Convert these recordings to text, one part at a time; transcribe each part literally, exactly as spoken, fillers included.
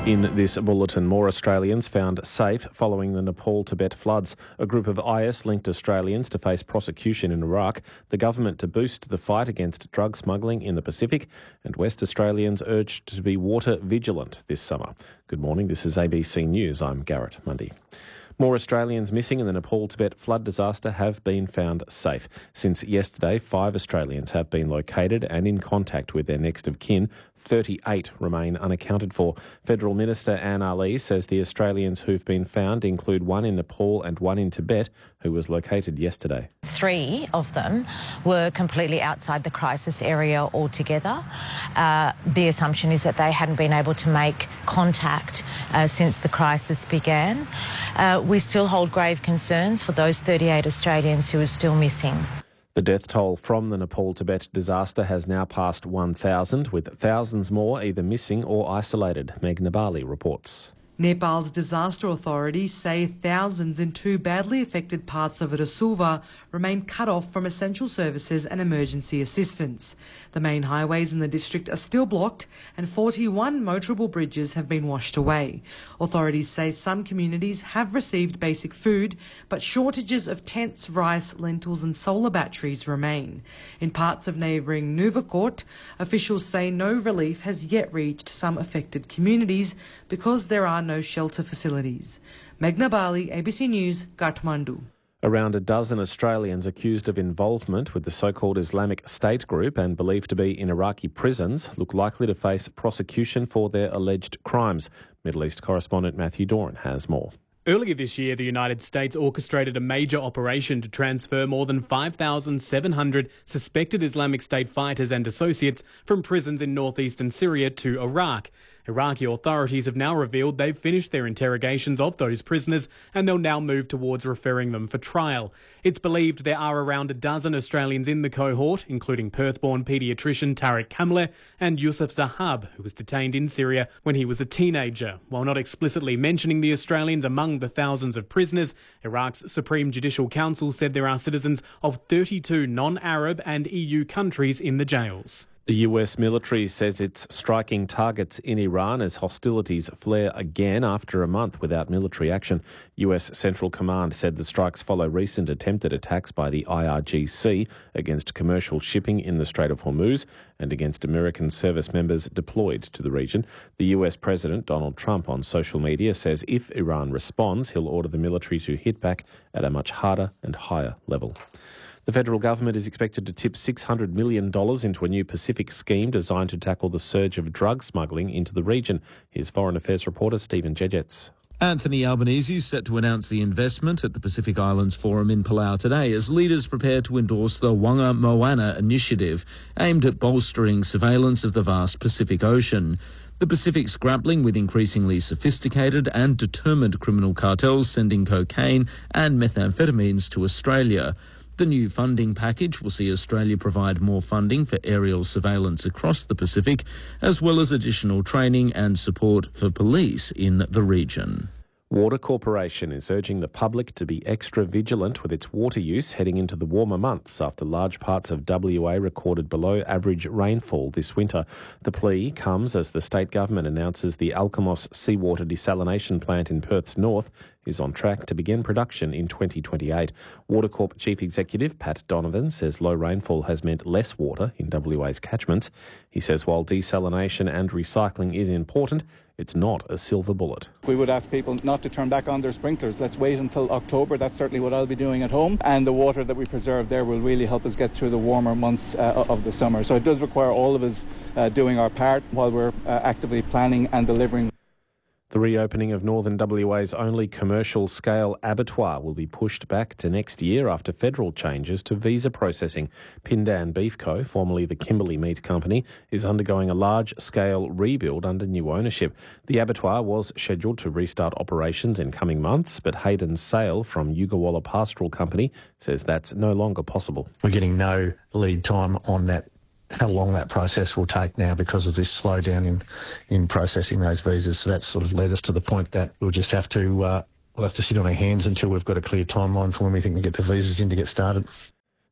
In this bulletin, more Australians found safe following the Nepal-Tibet floods. A group of I S-linked Australians to face prosecution in Iraq, the government to boost the fight against drug smuggling in the Pacific, and West Australians urged to be water vigilant this summer. Good morning, this is A B C News. I'm Garrett Mundy. More Australians missing in the Nepal-Tibet flood disaster have been found safe. Since yesterday, five Australians have been located and in contact with their next of kin. thirty-eight remain unaccounted for. Federal Minister Anne Ali says the Australians who've been found include one in Nepal and one in Tibet, who was located yesterday. Three of them were completely outside the crisis area altogether. Uh, the assumption is that they hadn't been able to make contact uh, since the crisis began. Uh, we still hold grave concerns for those thirty-eight Australians who are still missing. The death toll from the Nepal-Tibet disaster has now passed one thousand, with thousands more either missing or isolated. Meg Nabali reports. Nepal's disaster authorities say thousands in two badly affected parts of Rasulva remain cut off from essential services and emergency assistance. The main highways in the district are still blocked and forty-one motorable bridges have been washed away. Authorities say some communities have received basic food, but shortages of tents, rice, lentils and solar batteries remain. In parts of neighbouring Nuvakot, officials say no relief has yet reached some affected communities because there are no shelter facilities. Meghna Bali, A B C News, Kathmandu. Around a dozen Australians accused of involvement with the so-called Islamic State group and believed to be in Iraqi prisons look likely to face prosecution for their alleged crimes. Middle East correspondent Matthew Doran has more. Earlier this year, the United States orchestrated a major operation to transfer more than five thousand seven hundred suspected Islamic State fighters and associates from prisons in northeastern Syria to Iraq. Iraqi authorities have now revealed they've finished their interrogations of those prisoners and they'll now move towards referring them for trial. It's believed there are around a dozen Australians in the cohort, including Perth-born paediatrician Tariq Kamleh and Yusuf Zahab, who was detained in Syria when he was a teenager. While not explicitly mentioning the Australians among the thousands of prisoners, Iraq's Supreme Judicial Council said there are citizens of thirty-two non-Arab and E U countries in the jails. The U S military says it's striking targets in Iran as hostilities flare again after a month without military action. U S Central Command said the strikes follow recent attempted attacks by the I R G C against commercial shipping in the Strait of Hormuz and against American service members deployed to the region. The U S President Donald Trump on social media says if Iran responds, he'll order the military to hit back at a much harder and higher level. The federal government is expected to tip six hundred million dollars into a new Pacific scheme designed to tackle the surge of drug smuggling into the region. Here's Foreign Affairs reporter Stephen Jejets. Anthony Albanese is set to announce the investment at the Pacific Islands Forum in Palau today as leaders prepare to endorse the Wanga Moana initiative aimed at bolstering surveillance of the vast Pacific Ocean. The Pacific's grappling with increasingly sophisticated and determined criminal cartels sending cocaine and methamphetamines to Australia. The new funding package will see Australia provide more funding for aerial surveillance across the Pacific, as well as additional training and support for police in the region. Water Corporation is urging the public to be extra vigilant with its water use heading into the warmer months after large parts of W A recorded below average rainfall this winter. The plea comes as the state government announces the Alkimos seawater desalination plant in Perth's north is on track to begin production in twenty twenty-eight. Water Corp Chief Executive Pat Donovan says low rainfall has meant less water in W A's catchments. He says while desalination and recycling is important, it's not a silver bullet. We would ask people not to turn back on their sprinklers. Let's wait until October. That's certainly what I'll be doing at home. And the water that we preserve there will really help us get through the warmer months uh, of the summer. So it does require all of us uh, doing our part while we're uh, actively planning and delivering. The reopening of northern W A's only commercial-scale abattoir will be pushed back to next year after federal changes to visa processing. Pindan Beef Co, formerly the Kimberley Meat Company, is undergoing a large-scale rebuild under new ownership. The abattoir was scheduled to restart operations in coming months, but Hayden Sale from Yugawalla Pastoral Company says that's no longer possible. We're getting no lead time on that, how long that process will take now because of this slowdown in, in processing those visas. So that's sort of led us to the point that we'll just have to uh, we'll have to sit on our hands until we've got a clear timeline for when we think to get the visas in to get started.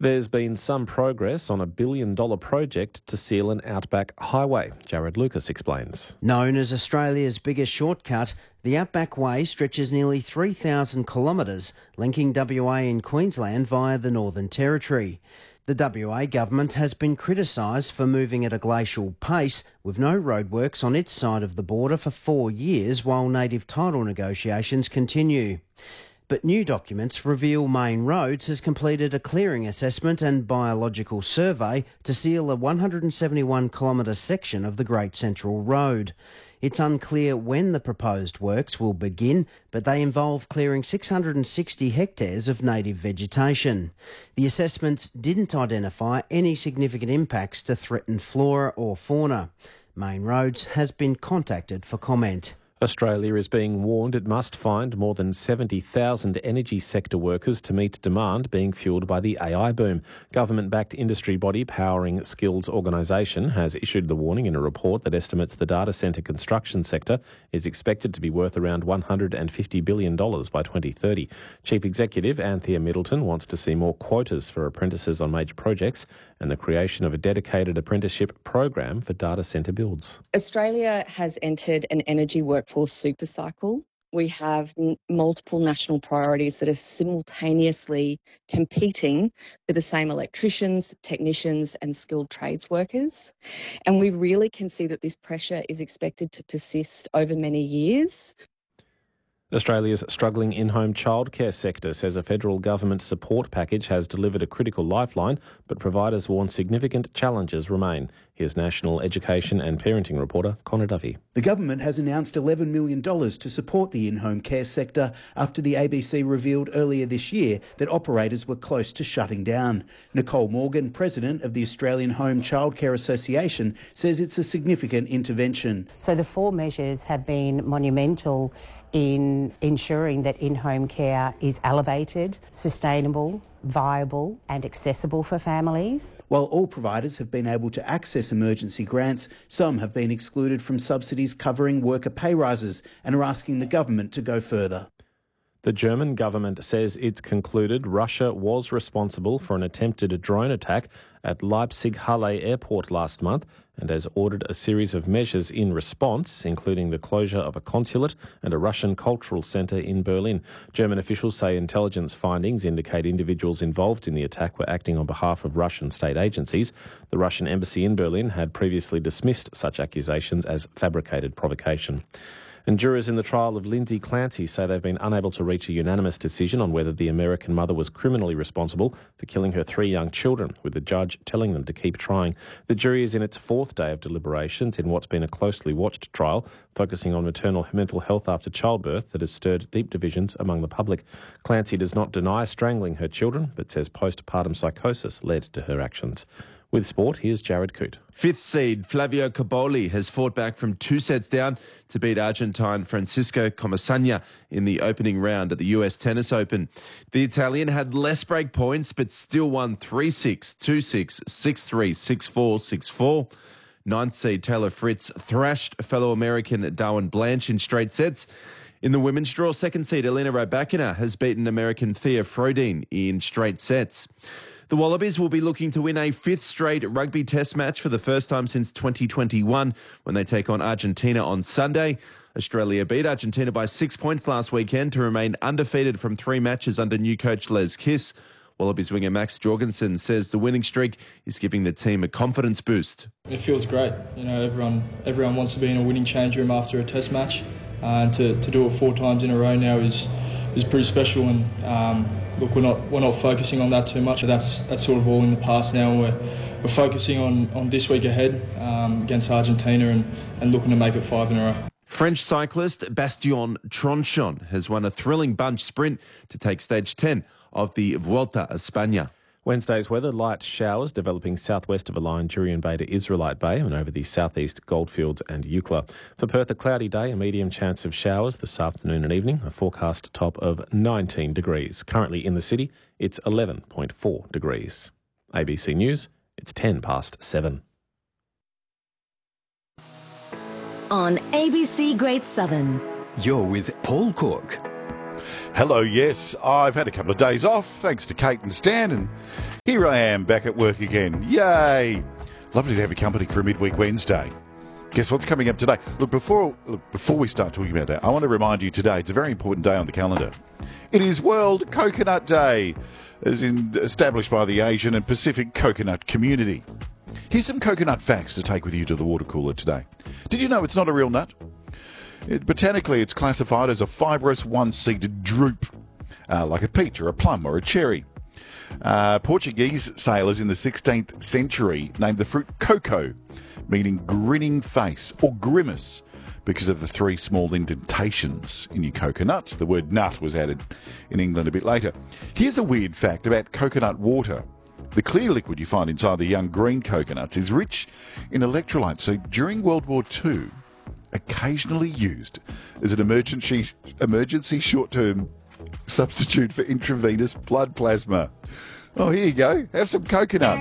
There's been some progress on a billion-dollar project to seal an outback highway. Jared Lucas explains. Known as Australia's biggest shortcut, the Outback Way stretches nearly three thousand kilometres, linking W A and Queensland via the Northern Territory. The W A government has been criticised for moving at a glacial pace, with no roadworks on its side of the border for four years while native title negotiations continue. But new documents reveal Main Roads has completed a clearing assessment and biological survey to seal a one hundred seventy-one kilometre section of the Great Central Road. It's unclear when the proposed works will begin, but they involve clearing six hundred sixty hectares of native vegetation. The assessments didn't identify any significant impacts to threatened flora or fauna. Main Roads has been contacted for comment. Australia is being warned it must find more than seventy thousand energy sector workers to meet demand being fuelled by the A I boom. Government-backed industry body Powering Skills Organisation has issued the warning in a report that estimates the data centre construction sector is expected to be worth around one hundred fifty billion dollars by twenty thirty. Chief Executive Anthea Middleton wants to see more quotas for apprentices on major projects and the creation of a dedicated apprenticeship program for data centre builds. Australia has entered an energy workforce super cycle. We have n- multiple national priorities that are simultaneously competing for the same electricians, technicians and skilled trades workers. And we really can see that this pressure is expected to persist over many years. Australia's struggling in-home childcare sector says a federal government support package has delivered a critical lifeline, but providers warn significant challenges remain. Here's National Education and Parenting reporter Connor Duffy. The government has announced eleven million dollars to support the in-home care sector after the A B C revealed earlier this year that operators were close to shutting down. Nicole Morgan, president of the Australian Home Childcare Association, says it's a significant intervention. So the four measures have been monumental in ensuring that in-home care is elevated, sustainable, viable and accessible for families. While all providers have been able to access emergency grants, some have been excluded from subsidies covering worker pay rises and are asking the government to go further. The German government says it's concluded Russia was responsible for an attempted drone attack at Leipzig-Halle airport last month and has ordered a series of measures in response, including the closure of a consulate and a Russian cultural centre in Berlin. German officials say intelligence findings indicate individuals involved in the attack were acting on behalf of Russian state agencies. The Russian embassy in Berlin had previously dismissed such accusations as fabricated provocation. And jurors in the trial of Lindsay Clancy say they've been unable to reach a unanimous decision on whether the American mother was criminally responsible for killing her three young children, with the judge telling them to keep trying. The jury is in its fourth day of deliberations in what's been a closely watched trial, focusing on maternal mental health after childbirth that has stirred deep divisions among the public. Clancy does not deny strangling her children, but says postpartum psychosis led to her actions. With sport, here's Jared Coote. Fifth seed Flavio Cobolli has fought back from two sets down to beat Argentine Francisco Comesaña in the opening round at the U S Tennis Open. The Italian had less break points but still won three six, two six, six three, six four, six four. Ninth seed Taylor Fritz thrashed fellow American Darwin Blanche in straight sets. In the women's draw, second seed Elena Rybakina has beaten American Thea Frodin in straight sets. The Wallabies will be looking to win a fifth straight rugby test match for the first time since twenty twenty-one when they take on Argentina on Sunday. Australia beat Argentina by six points last weekend to remain undefeated from three matches under new coach Les Kiss. Wallabies winger Max Jorgensen says the winning streak is giving the team a confidence boost. It feels great. You know, everyone everyone wants to be in a winning change room after a test match, uh, and to, to do it four times in a row now is is pretty special. And um, look, we're not we're not focusing on that too much. That's that's sort of all in the past now. We're we're focusing on, on this week ahead um, against Argentina and, and looking to make it five in a row. French cyclist Bastien Tronchon has won a thrilling bunch sprint to take stage ten of the Vuelta a España. Wednesday's weather, light showers developing southwest of a line Jurien Bay to Israelite Bay and over the southeast Goldfields and Eucla. For Perth, a cloudy day, a medium chance of showers this afternoon and evening, a forecast top of nineteen degrees. Currently in the city, it's eleven point four degrees. A B C News, it's ten past seven. On A B C Great Southern. You're with Paul Cook. Hello, yes, I've had a couple of days off, thanks to Kate and Stan, and here I am back at work again. Yay! Lovely to have your company for a midweek Wednesday. Guess what's coming up today? Look, before look, before we start talking about that, I want to remind you today, it's a very important day on the calendar. It is World Coconut Day, as in established by the Asian and Pacific coconut community. Here's some coconut facts to take with you to the water cooler today. Did you know it's not a real nut? It, botanically, it's classified as a fibrous one-seeded drupe, uh, like a peach or a plum or a cherry. Uh, Portuguese sailors in the sixteenth century named the fruit coco, meaning grinning face or grimace, because of the three small indentations in your coconuts. The word nut was added in England a bit later. Here's a weird fact about coconut water. The clear liquid you find inside the young green coconuts is rich in electrolytes. So during World War Two, occasionally used as an emergency emergency short-term substitute for intravenous blood plasma. Oh, here you go. Have some coconut.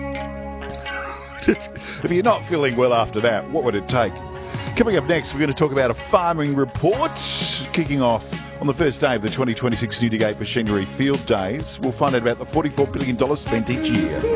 If you're not feeling well after that, what would it take? Coming up next, we're going to talk about a farming report kicking off on the first day of the twenty twenty-six Newdigate Machinery Field Days. We'll find out about the forty-four billion dollars spent each year.